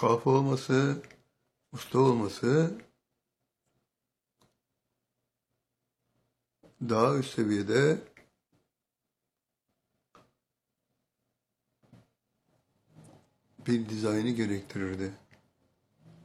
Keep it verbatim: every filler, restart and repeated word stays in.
Kalfa olması, usta olması daha üst seviyede bir dizaynı gerektirirdi.